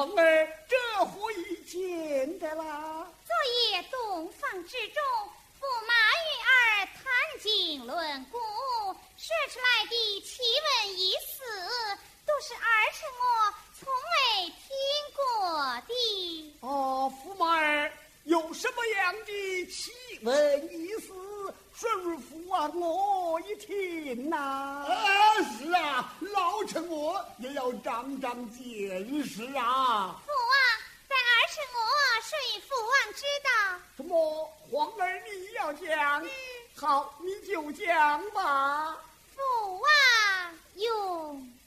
皇儿，这何以见得啦？ 昨夜洞房之中，驸马与儿谈经论古，说出来的奇闻异事，都是儿臣我从未听过的。 哦，驸马儿有什么样的奇闻异事，说与父王我一听呐？ 是啊，老臣我也要长长见识啊。 父王，待儿臣我说与父王知道。 什么？皇儿你要讲？好，你就讲吧。 父王用。